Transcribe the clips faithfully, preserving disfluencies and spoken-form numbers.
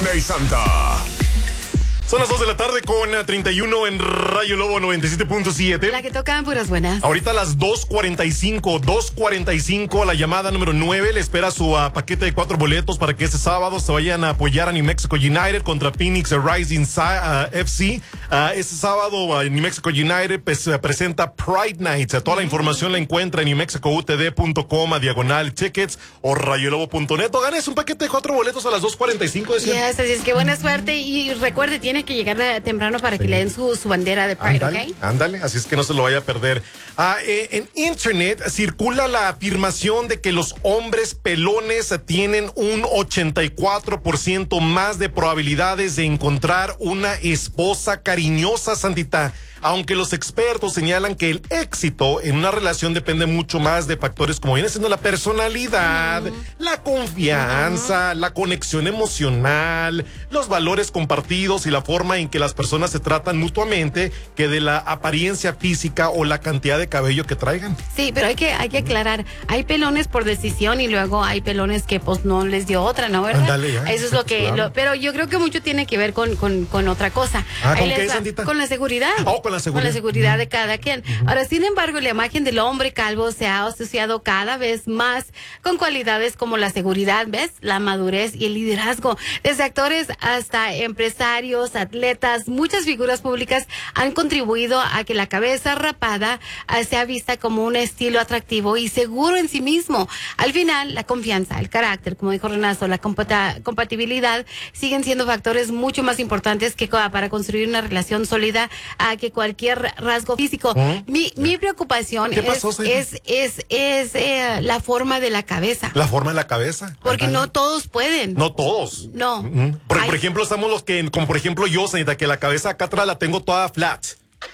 Viernes Santa. Son las dos de la tarde con treinta y uno en Rayo Lobo noventa y siete punto siete. La que tocan puras buenas. Ahorita a las dos cuarenta y cinco, dos cuarenta y cinco, la llamada número nueve. Le espera su uh, paquete de cuatro boletos para que este sábado se vayan a apoyar a New Mexico United contra Phoenix Rising uh, F C. Uh, este sábado uh, New Mexico United pues, uh, presenta Pride Night. Uh, toda la información la encuentra en new mexico u t d punto com, diagonal tickets o rayolobo punto net. O ganes un paquete de cuatro boletos a las dos cuarenta y cinco. Yes, así es que buena suerte. Y recuerde, tiene que llegar temprano para sí. que le den su, su bandera de Pride, ándale, ¿ok? Ándale, así es que no se lo vaya a perder. Ah, eh, en internet circula la afirmación de que los hombres pelones tienen un ochenta y cuatro por ciento más de probabilidades de encontrar una esposa cariñosa, Santita. Aunque los expertos señalan que el éxito en una relación depende mucho más de factores como viene siendo la personalidad, uh-huh. la confianza, uh-huh. la conexión emocional, los valores compartidos y la forma en que las personas se tratan mutuamente, que de la apariencia física o la cantidad de cabello que traigan. Sí, pero hay que hay que aclarar, hay pelones por decisión y luego hay pelones que pues no les dio otra, ¿no? ¿Verdad? Ándale, ya, eso es lo que, claro. lo, pero yo creo que mucho tiene que ver con, con, con otra cosa. Ah, ¿con qué, Santita? Con la seguridad. Oh, con la seguridad. Con la seguridad de cada quien. Uh-huh. Ahora, sin embargo, la imagen del hombre calvo se ha asociado cada vez más con cualidades como la seguridad, ¿ves? La madurez y el liderazgo. Desde actores hasta empresarios, atletas, muchas figuras públicas han contribuido a que la cabeza rapada uh, sea vista como un estilo atractivo y seguro en sí mismo. Al final, la confianza, el carácter, como dijo Renato, la compata- compatibilidad siguen siendo factores mucho más importantes que uh, para construir una relación sólida uh, que cualquier rasgo físico. ¿Eh? Mi, mi preocupación es, pasó, es, es, es eh, la forma de la cabeza. La forma de la cabeza. Porque Ajá. no todos pueden. No todos. No. Uh-huh. Por, por ejemplo, estamos los que, como por ejemplo yo, Sanita, que la cabeza acá atrás la tengo toda flat.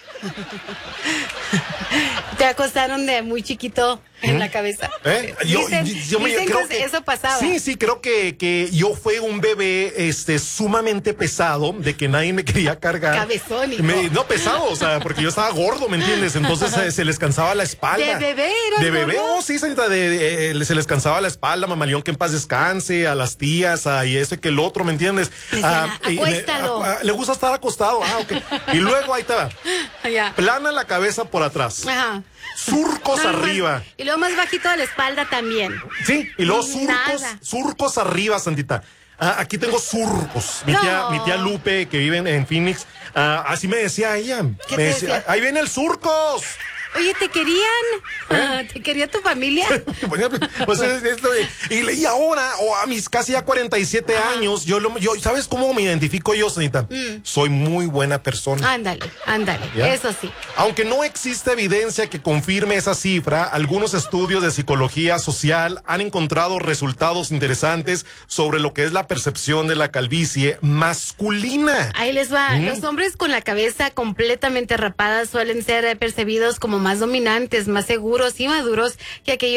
Te acostaron de muy chiquito en ¿Mm? la cabeza. ¿Eh? Yo, dicen yo, yo me, dicen creo que que eso pasaba. Sí, sí, creo que, que yo fui un bebé este, sumamente pesado, de que nadie me quería cargar. Cabezón. Me, no, pesado, o sea, porque yo estaba gordo, ¿me entiendes? Entonces eh, se les cansaba la espalda. ¿De bebé? ¿Eras De bebé, gordo? oh, sí, Sanita, de, de, de, se les cansaba la espalda, mamaleón, que en paz descanse, a las tías, a, y ese que el otro, ¿me entiendes? Ah, acuéstalo. Le, a, a, le gusta estar acostado, ah, ok. Y luego ahí te va. Ya. Plana la cabeza por atrás. Ajá. Surcos no, arriba. Más, y luego más bajito de la espalda también. Sí, y luego surcos, Nada. surcos arriba, Santita. Ah, aquí tengo surcos. Mi, no. tía, mi tía Lupe, que vive en, en Phoenix, ah, así me decía ella. ¿Qué me te decía, decía? ahí viene el surcos. Oye, ¿te querían? ¿Eh? ¿Te quería tu familia? Pues es, es, y, y ahora, o oh, a mis casi ya cuarenta y siete ah. años, yo, lo, yo, ¿sabes cómo me identifico yo, Sanita? Mm. Soy muy buena persona. Ándale, ándale, ¿ya? Eso sí. Aunque no existe evidencia que confirme esa cifra, algunos estudios de psicología social han encontrado resultados interesantes sobre lo que es la percepción de la calvicie masculina. Ahí les va. Mm. Los hombres con la cabeza completamente rapada suelen ser percibidos como más dominantes, más seguros y maduros que aquellos